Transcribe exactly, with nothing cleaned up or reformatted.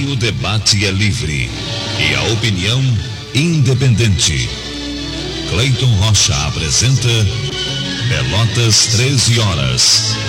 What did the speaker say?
o debate é livre e a opinião independente. Cleiton Rocha apresenta Pelotas treze horas.